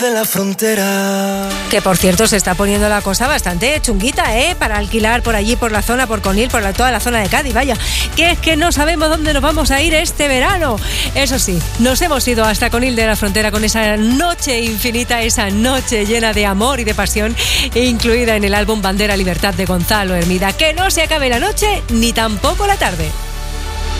De la frontera. Que por cierto se está poniendo la cosa bastante chunguita, para alquilar por allí, por la zona, por Conil, por toda la zona de Cádiz, vaya, que es que no sabemos dónde nos vamos a ir este verano. Eso sí, nos hemos ido hasta Conil de la Frontera con esa noche infinita, esa noche llena de amor y de pasión, incluida en el álbum Bandera Libertad de Gonzalo Hermida. Que no se acabe la noche ni tampoco la tarde.